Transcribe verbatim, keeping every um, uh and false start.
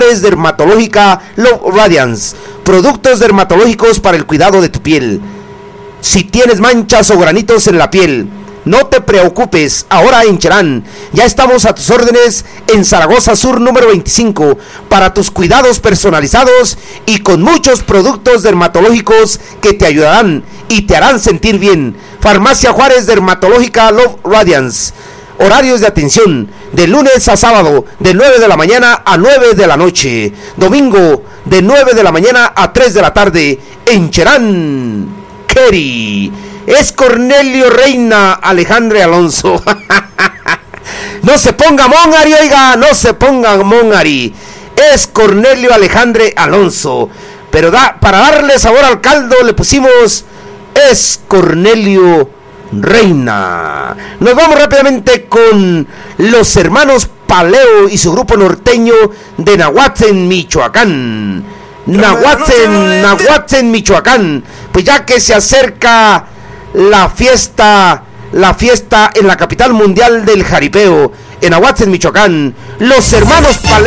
Juárez Dermatológica Love Radiance, productos dermatológicos para el cuidado de tu piel. Si tienes manchas o granitos en la piel, no te preocupes, ahora en Cherán ya estamos a tus órdenes en Zaragoza Sur número veinticinco para tus cuidados personalizados y con muchos productos dermatológicos que te ayudarán y te harán sentir bien. Farmacia Juárez Dermatológica Love Radiance. Horarios de atención de lunes a sábado de nueve de la mañana a nueve de la noche. Domingo de nueve de la mañana a tres de la tarde en Cherán. Kerry. Es Cornelio Reina Alejandre Alonso. No se ponga Monari, oiga, no se ponga Monari. Es Cornelio Alejandre Alonso. Pero da, para darle sabor al caldo le pusimos es Cornelio Reina. Nos vamos rápidamente con los hermanos Paleo y su grupo norteño de Nahuatzen, Michoacán. Nahuatzen, Nahuatzen, Michoacán. Pues ya que se acerca la fiesta, la fiesta en la capital mundial del jaripeo, en Nahuatzen, Michoacán, los hermanos Paleo